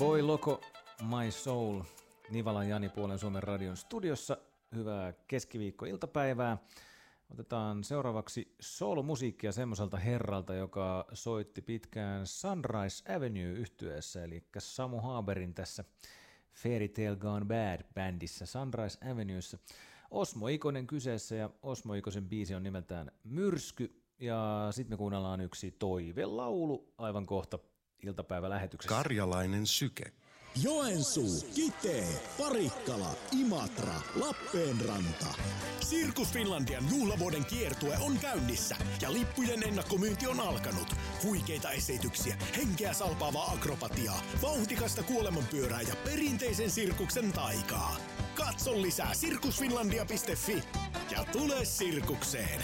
Boy Loco, My Soul, Nivalan Jani puolen Suomen radion studiossa. Hyvää keskiviikko-iltapäivää. Otetaan seuraavaksi soul-musiikkia semmoiselta herralta, joka soitti pitkään Sunrise Avenue-yhtyeessä, eli Samu Haaberin tässä Fairy Tale Gone Bad-bändissä Sunrise Avenuessa. Osmo Ikonen kyseessä ja Osmo Ikosen biisi on nimeltään Myrsky. Ja sitten me kuunnellaan yksi toivelaulu aivan kohta iltapäivälähetyksessä. Karjalainen syke. Joensuu, Kitee, Parikkala, Imatra, Lappeenranta. Sirkus Finlandian juhlavuoden kiertue on käynnissä ja lippujen ennakkomyynti on alkanut. Huikeita esityksiä, henkeä salpaavaa akrobatiaa, vauhdikasta kuolemanpyörää ja perinteisen sirkuksen taikaa. Katso lisää sirkusfinlandia.fi ja tule sirkukseen.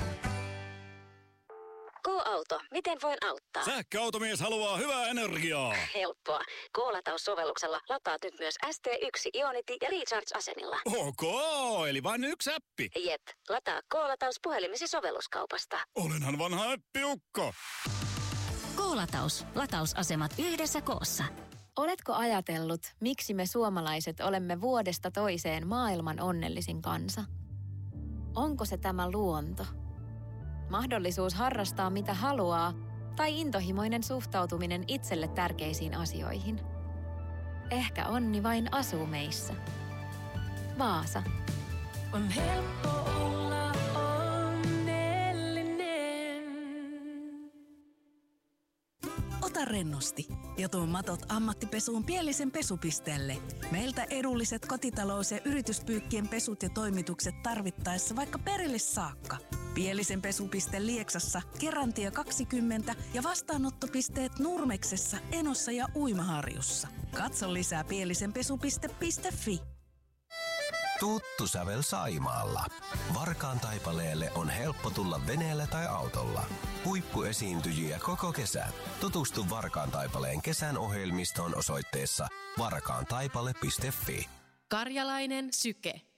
K-auto, miten voin auttaa? Sähköautomies haluaa hyvää energiaa. Helppoa. K-lataussovelluksella lataat nyt myös ST1 Ionity ja Recharge-asenilla. Ok, eli vain yksi appi. Jep, lataa K-lataus puhelimesi sovelluskaupasta. Olenhan vanha äppiukko. K-lataus. Latausasemat yhdessä koossa. Oletko ajatellut, miksi me suomalaiset olemme vuodesta toiseen maailman onnellisin kansa? Onko se tämä luonto? Mahdollisuus harrastaa mitä haluaa tai intohimoinen suhtautuminen itselle tärkeisiin asioihin. Ehkä onni vain asuu meissä. Vaasa. On helppo olla onnellinen. Ota rennosti ja tuo matot ammattipesuun Pielisen pesupisteelle. Meiltä edulliset kotitalous- ja yrityspyykkien pesut ja toimitukset tarvittaessa vaikka perille saakka. Pielisen pesupiste Lieksassa, Kerantie 20 ja vastaanottopisteet Nurmeksessa, Enossa ja Uimaharjussa. Katso lisää pielisenpesupiste.fi. Tuttu sävel Saimaalla. Varkaan Taipaleelle on helppo tulla veneellä tai autolla. Huippuesiintyjiä koko kesä. Tutustu Varkaan Taipaleen kesän ohjelmistoon osoitteessa varkaantaipale.fi. Karjalainen syke.